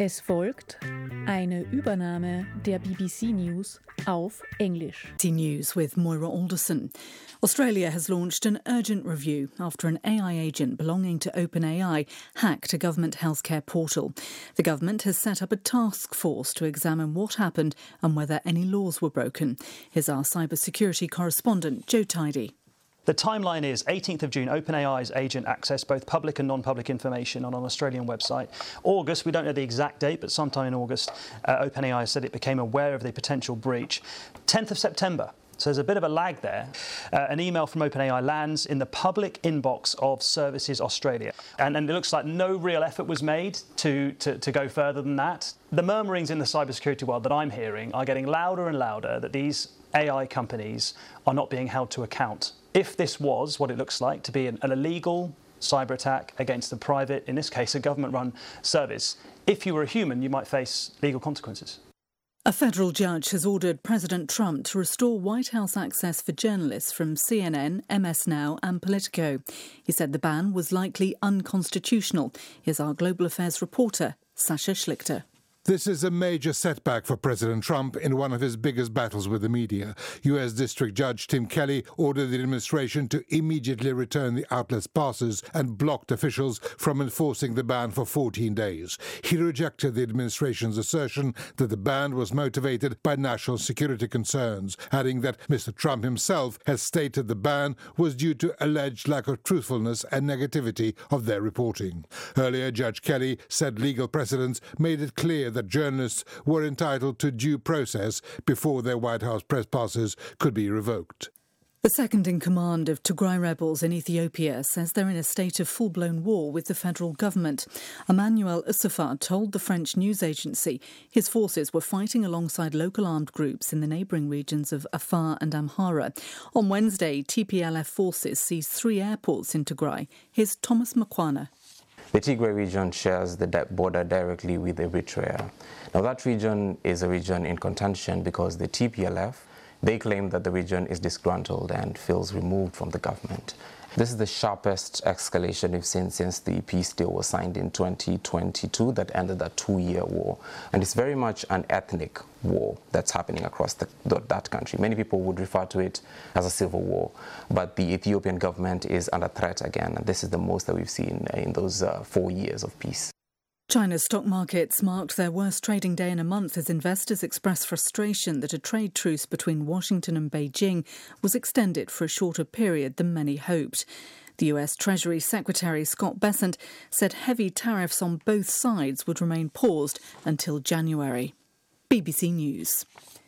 Es folgt eine Übernahme der BBC News auf English. BBC News with Moira Alderson. Australia has launched an urgent review after an AI agent belonging to OpenAI hacked a government healthcare portal. The government has set up a task force to examine what happened and whether any laws were broken. Here's our cybersecurity correspondent, Joe Tidy. The timeline is 18th of June, OpenAI's agent accessed both public and non-public information on an Australian website. August, we don't know the exact date, but sometime in August, OpenAI said it became aware of the potential breach. 10th of September, so there's a bit of a lag there. An email from OpenAI lands in the public inbox of Services Australia. And it looks like no real effort was made to go further than that. The murmurings in the cybersecurity world that I'm hearing are getting louder and louder that these AI companies are not being held to account. If this was what it looks like to be an illegal cyber attack against a private, in this case a government-run service, if you were a human, you might face legal consequences. A federal judge has ordered President Trump to restore White House access for journalists from CNN, MS Now and Politico. He said the ban was likely unconstitutional. Here's our Global Affairs reporter, Sasha Schlichter. This is a major setback for President Trump in one of his biggest battles with the media. U.S. District Judge Tim Kelly ordered the administration to immediately return the outlet's passes and blocked officials from enforcing the ban for 14 days. He rejected the administration's assertion that the ban was motivated by national security concerns, adding that Mr. Trump himself has stated the ban was due to alleged lack of truthfulness and negativity of their reporting. Earlier, Judge Kelly said legal precedents made it clear that journalists were entitled to due process before their White House press passes could be revoked. The second-in-command of Tigray rebels in Ethiopia says they're in a state of full-blown war with the federal government. Emmanuel Issafar told the French news agency his forces were fighting alongside local armed groups in the neighbouring regions of Afar and Amhara. On Wednesday, TPLF forces seized 3 airports in Tigray. Here's Thomas Makwana. The Tigray region shares the border directly with Eritrea. Now that region is a region in contention because the TPLF, they claim that the region is disgruntled and feels removed from the government. This is the sharpest escalation we've seen since the peace deal was signed in 2022 that ended a 2-year war. And it's very much an ethnic war that's happening across that country. Many people would refer to it as a civil war, but the Ethiopian government is under threat again, and this is the most that we've seen in those 4 years of peace. China's stock markets marked their worst trading day in a month as investors expressed frustration that a trade truce between Washington and Beijing was extended for a shorter period than many hoped. The US Treasury Secretary Scott Bessent said heavy tariffs on both sides would remain paused until January. BBC News.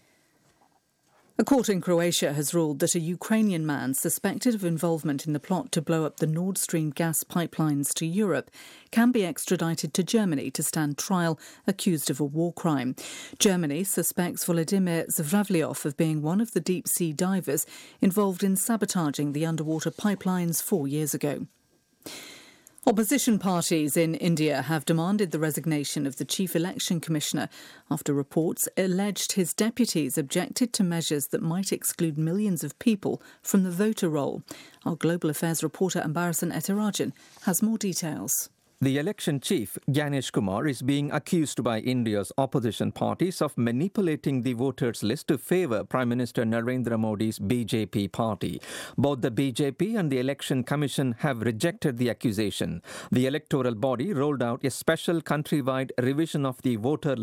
A court in Croatia has ruled that a Ukrainian man suspected of involvement in the plot to blow up the Nord Stream gas pipelines to Europe can be extradited to Germany to stand trial accused of a war crime. Germany suspects Volodymyr Zvravlyov of being one of the deep-sea divers involved in sabotaging the underwater pipelines 4 years ago. Opposition parties in India have demanded the resignation of the Chief Election Commissioner after reports alleged his deputies objected to measures that might exclude millions of people from the voter roll. Our Global Affairs reporter Ambarasan Ethirajan has more details. The election chief, Gyanesh Kumar, is being accused by India's opposition parties of manipulating the voters' list to favour Prime Minister Narendra Modi's BJP party. Both the BJP and the Election Commission have rejected the accusation. The electoral body rolled out a special countrywide revision of the voter